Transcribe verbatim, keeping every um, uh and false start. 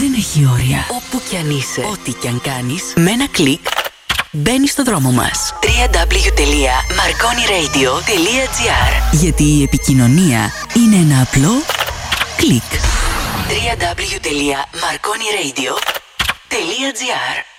δεν έχει όρια. Όπου κι αν είσαι, ό,τι κι αν κάνεις, με ένα κλικ μπαίνεις στο δρόμο μας. double-u double-u double-u τελεία marconi radio τελεία gr. Γιατί η επικοινωνία είναι ένα απλό κλικ. double-u double-u double-u τελεία marconi radio τελεία gr.